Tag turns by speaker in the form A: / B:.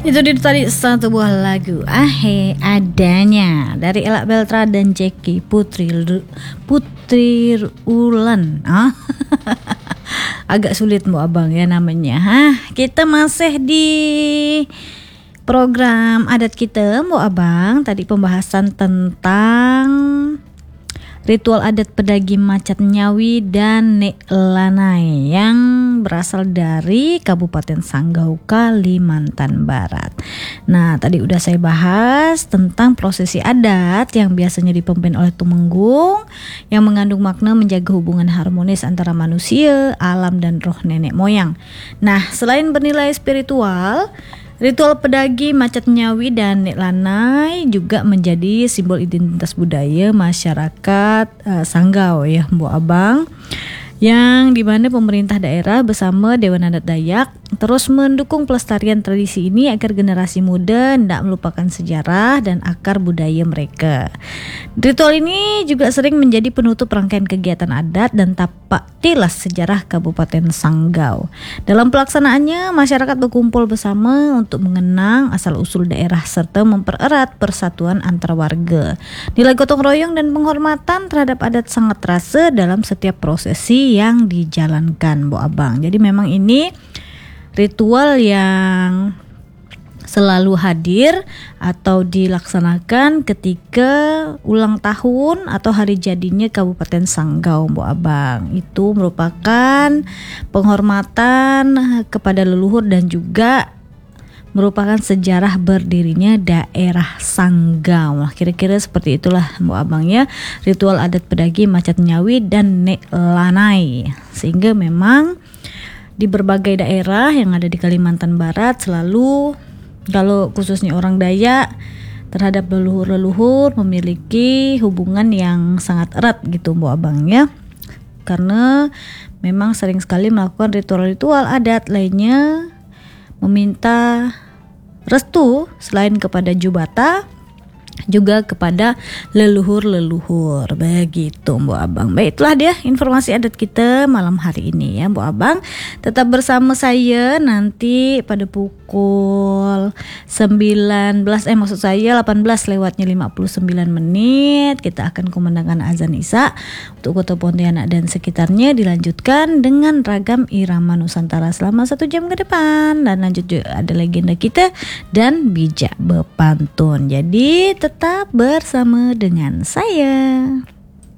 A: Itu dia tadi satu buah lagu Ahe Adanya dari Ella Beltra dan Jeki Putri Ulan. Agak sulit Bu Abang ya namanya. Kita masih di program adat kita Bu Abang. Tadi pembahasan tentang ritual adat pedagi Macat Nyawi dan Nek Lanai yang berasal dari Kabupaten Sanggau, Kalimantan Barat. Nah, tadi udah saya bahas tentang prosesi adat yang biasanya dipimpin oleh tumenggung yang mengandung makna menjaga hubungan harmonis antara manusia, alam, dan roh nenek moyang. Nah, selain bernilai spiritual, ritual pedagi Macat Nyawi dan Nek Lanai juga menjadi simbol identitas budaya masyarakat Sanggau ya Bu Abang, yang dimana pemerintah daerah bersama Dewan Adat Dayak terus mendukung pelestarian tradisi ini agar generasi muda tidak melupakan sejarah dan akar budaya mereka. Ritual ini juga sering menjadi penutup rangkaian kegiatan adat dan tapak tilas sejarah Kabupaten Sanggau. Dalam pelaksanaannya, masyarakat berkumpul bersama untuk mengenang asal-usul daerah serta mempererat persatuan antar warga. Nilai gotong royong dan penghormatan terhadap adat sangat terasa dalam setiap prosesi yang dijalankan Bu Abang. Jadi memang ini ritual yang selalu hadir atau dilaksanakan ketika ulang tahun atau hari jadinya Kabupaten Sanggau Bu Abang. Itu merupakan penghormatan kepada leluhur dan juga merupakan sejarah berdirinya daerah Sanggau. Nah, kira-kira seperti itulah Bu Abang ya, ritual adat pedagi Macat Nyawi dan Nek Lanai. Sehingga memang di berbagai daerah yang ada di Kalimantan Barat selalu, kalau khususnya orang Dayak, terhadap leluhur-leluhur memiliki hubungan yang sangat erat gitu Bu Abang ya. Karena memang sering sekali melakukan ritual-ritual adat lainnya meminta restu selain kepada Jubata juga kepada leluhur-leluhur, begitu Bu Abang. Baik, itulah dia informasi adat kita malam hari ini ya Bu Abang. Tetap bersama saya nanti pada pukul 18 lewatnya 59 menit kita akan kumandangkan azan Isya untuk Kota Pontianak dan sekitarnya, dilanjutkan dengan ragam irama Nusantara selama 1 jam ke depan, dan lanjut juga ada legenda kita dan bijak bepantun. Jadi tetap bersama dengan saya.